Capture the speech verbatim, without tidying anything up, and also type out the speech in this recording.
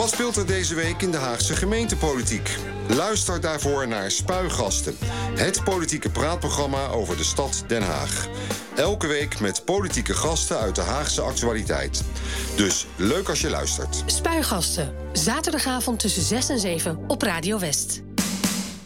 Wat speelt er deze week in de Haagse gemeentepolitiek? Luister daarvoor naar Spuigasten, het politieke praatprogramma over de stad Den Haag. Elke week met politieke gasten uit de Haagse actualiteit. Dus leuk als je luistert. Spuigasten, zaterdagavond tussen zes en zeven op Radio West.